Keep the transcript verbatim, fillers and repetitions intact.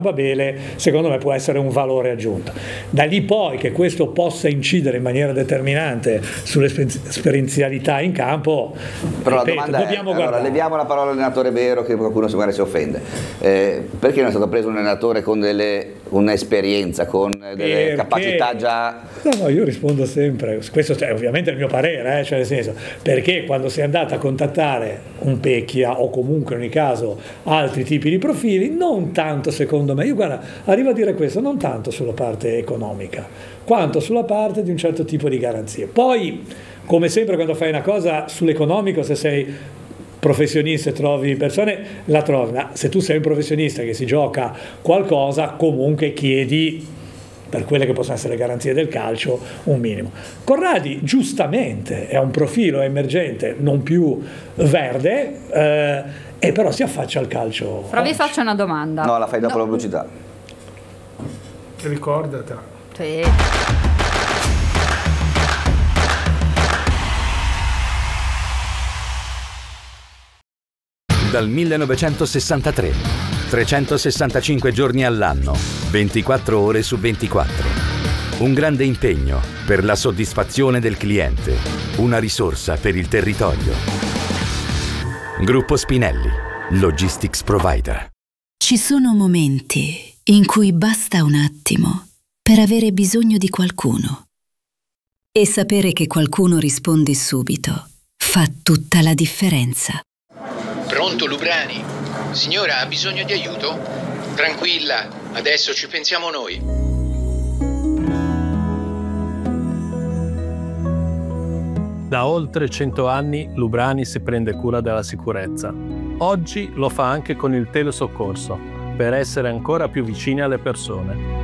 va bene, secondo me può essere un valore aggiunto. Da lì poi che questo possa incidere in maniera determinante sull'esperienzialità in campo, però ripeto, la domanda dobbiamo è, allora, guardare. leviamo la parola allenatore vero, che qualcuno magari si offende, eh, perché non è stato preso un allenatore con delle, un'esperienza, con delle Perché? capacità già... No, no, io rispondo sempre, questo è ovviamente il mio parere, eh, cioè nel senso, perché quando sei andata a contattare un Pecchia o comunque in ogni caso altri tipi di profili, non tanto secondo me, io guarda, arrivo a dire questo, non tanto sulla parte economica, quanto sulla parte di un certo tipo di garanzie. Poi, come sempre quando fai una cosa sull'economico, se sei professionista e trovi persone, la trovi, ma se tu sei un professionista che si gioca qualcosa, comunque chiedi, per quelle che possono essere le garanzie del calcio, un minimo. Corradi giustamente è un profilo emergente, non più verde, eh, e però si affaccia al calcio. Però vi faccio una domanda. No, la fai dopo No. la pubblicità. Ricordatela. Sì. Dal millenovecentosessantatré, trecentosessantacinque giorni all'anno, ventiquattro ore su ventiquattro. Un grande impegno per la soddisfazione del cliente, una risorsa per il territorio. Gruppo Spinelli, Logistics Provider. Ci sono momenti in cui basta un attimo per avere bisogno di qualcuno. E sapere che qualcuno risponde subito fa tutta la differenza. Pronto, Lubrani? Signora, ha bisogno di aiuto? Tranquilla, adesso ci pensiamo noi. Da oltre cento anni Lubrani si prende cura della sicurezza. Oggi lo fa anche con il telesoccorso, per essere ancora più vicini alle persone.